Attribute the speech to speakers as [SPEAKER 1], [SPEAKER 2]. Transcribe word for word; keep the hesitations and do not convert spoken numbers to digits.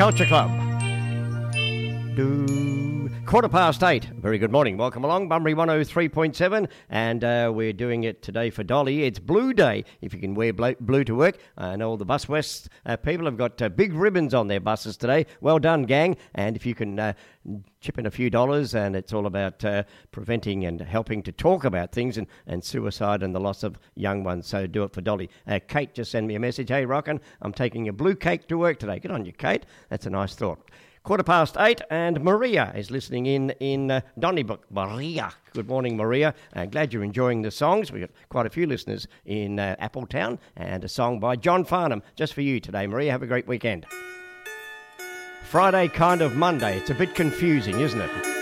[SPEAKER 1] Culture Club. Do quarter past eight. Very good morning. Welcome along, Bunbury one oh three point seven, and uh, we're doing it today for Dolly. It's Blue Day, if you can wear blue to work. I know all the Bus West uh, people have got uh, big ribbons on their buses today. Well done, gang. And if you can uh, chip in a few dollars, and it's all about uh, preventing and helping to talk about things and, and suicide and the loss of young ones. So do it for Dolly. Uh, Kate just sent me a message. Hey, Rockin', I'm taking a blue cake to work today. Good on you, Kate. That's a nice thought. Quarter past eight, and Maria is listening in in uh, Donnybrook. Maria. Good morning, Maria. Uh, glad you're enjoying the songs. We've got quite a few listeners in uh, Appletown, and a song by John Farnham just for you today, Maria. Have a great weekend. Friday, kind of Monday. It's a bit confusing, isn't it?